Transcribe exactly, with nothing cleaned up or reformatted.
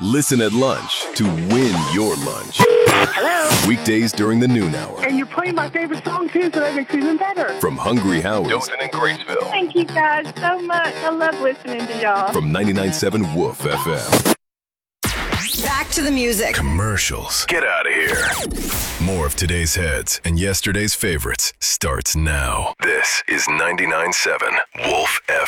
Listen at lunch to win your lunch. Hello? Weekdays during the noon hour. And you're playing my favorite song, too, so that makes it even better. From Hungry Howie's. Dothan and Graceville. Thank you guys so much. I love listening to y'all. From ninety-nine point seven Woof F M. Back to the music. Commercials. Get out of here. More of today's heads and yesterday's favorites starts now. This is ninety-nine point seven Wolf F M.